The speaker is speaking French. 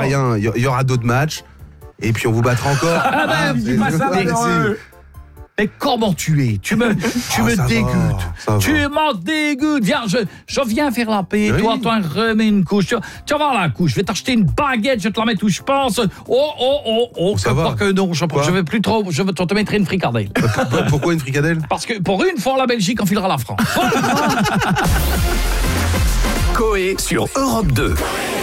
rien. Il y aura d'autres matchs. Et puis on vous battra encore. Ah ben, dis pas ça, malheureux. Mais comment tu es? Tu me dégoûtes. Tu m'en dégoûtes. Viens, je viens faire la paix. Oui. Toi, remets une couche. Tu vas voir la couche. Je vais t'acheter une baguette. Je vais te la mettre où je pense. Oh. Ça va. Que non. Je vais plus trop. Je vais te mettre une fricadelle. Pourquoi une fricadelle? Parce que pour une fois, la Belgique enfilera la France. Coé sur Europe 2.